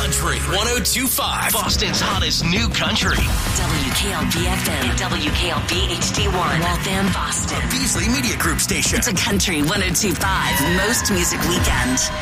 Country 102.5. Boston's hottest new country. WKLB FM, WKLB HD1, Waltham, Boston. A Beasley Media Group station. It's a Country 102.5 Most Music Weekend.